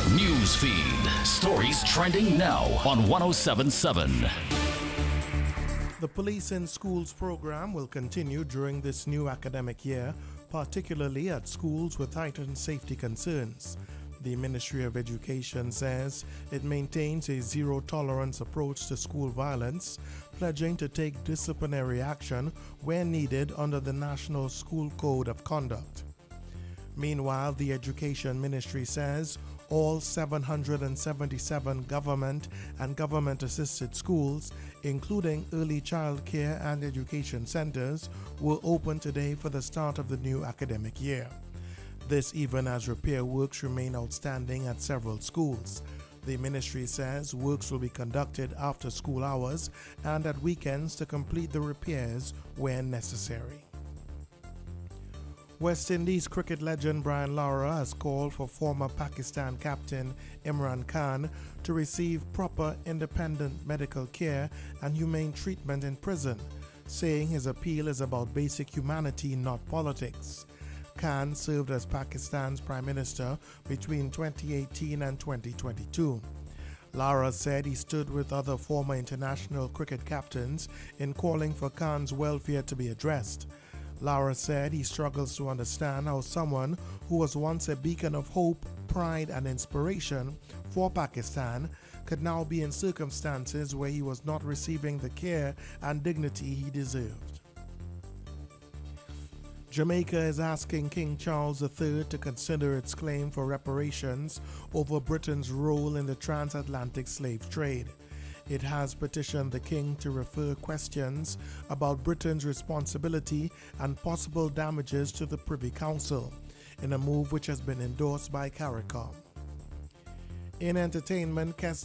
News feed. Stories trending now on 1077. The Police in Schools program will continue during this new academic year, particularly at schools with heightened safety concerns. The Ministry of Education says it maintains a zero-tolerance approach to school violence, pledging to take disciplinary action where needed under the National School Code of Conduct. Meanwhile, the Education Ministry says all 777 government and government-assisted schools, including early child care and education centers, were open today for the start of the new academic year. This even as repair works remain outstanding at several schools. The ministry says works will be conducted after school hours and at weekends to complete the repairs where necessary. West Indies cricket legend Brian Lara has called for former Pakistan captain Imran Khan to receive proper independent medical care and humane treatment in prison, saying his appeal is about basic humanity, not politics. Khan served as Pakistan's Prime Minister between 2018 and 2022. Lara said he stood with other former international cricket captains in calling for Khan's welfare to be addressed. Lara said he struggles to understand how someone who was once a beacon of hope, pride and inspiration for Pakistan could now be in circumstances where he was not receiving the care and dignity he deserved. Jamaica is asking King Charles III to consider its claim for reparations over Britain's role in the transatlantic slave trade. It has petitioned the king to refer questions about Britain's responsibility and possible damages to the Privy Council, in a move which has been endorsed by CARICOM. In entertainment,